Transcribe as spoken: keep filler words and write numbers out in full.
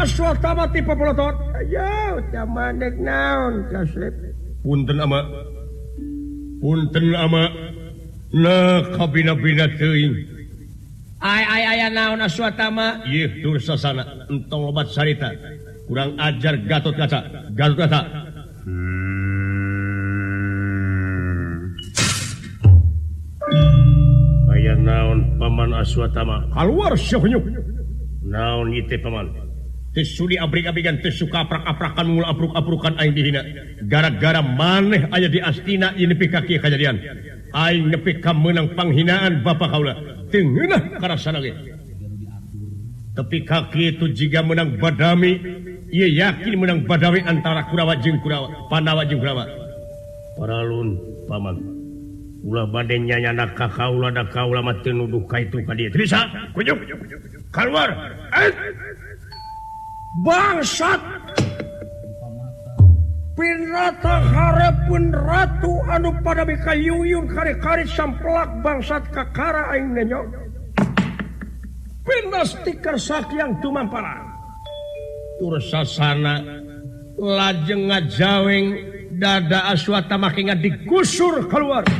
Aswatama tipe pelotot. Ayo, camanek naon kasep. Punten ama. Punten ama. Nah, kabina-bina teuing. Ay ay aya naon Aswatama? Ieu Dursasana entong lobat sarita. Kurang ajar Gatot Kaca. Gatot Kaca. Hmm. Aya naon Paman Aswatama? Keluar syuhnyuk. Naon ieu teh Paman? Teu sudi abrik-abrikan teu suka aprak-aprakan mul apruk-aprukan aing dihina. Gara-gara maneh aya di Astina ieu nepi ka kieu kajadian. Aing nepi ka meunang panghinaan bapa kaula. Teu ngeunah karasana ge. Tapi ka kitu jiga menang badami, ieu yakin menang badami antara Kurawa jeung Kurawa, Pandawa jeung Kurawa. Paralun Paman. Ulah bade nyanyana ka kaula da kaula mah teu nuduh ka itu ka dieu. Bisa? Kunjuk. Keluar. Eh. Bangsat. Pinrata hareupeun ratu anu pada bikayuyun kari-kari samplak bangsat kakara aing nenyo. Pindas tikar sakyang tumampara. Dursasana lajeng ngajaweng dada Aswatama kinga digusur keluar.